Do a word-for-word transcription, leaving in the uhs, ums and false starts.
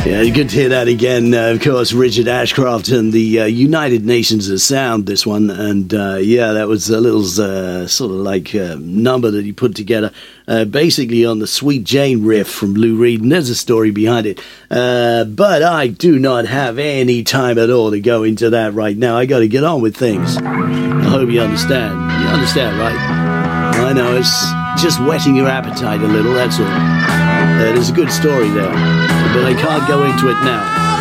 Yeah, good to hear that again. Uh, of course, Richard Ashcroft and the uh, United Nations of Sound, this one. And uh, yeah, that was a little uh, sort of like uh, number that he put together uh, basically on the Sweet Jane riff from Lou Reed. And there's a story behind it. Uh, but I do not have any time at all to go into that right now. I got to get on with things. I hope you understand. You understand, right? I know, it's just whetting your appetite a little, that's all. Uh, there's a good story there, but I can't go into it now.